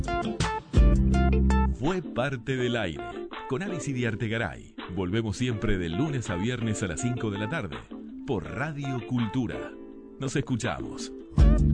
Fue parte del aire. Con Alice y Artegaray. Volvemos siempre de lunes a viernes a las 5 de la tarde. Por Radio Cultura. Nos escuchamos.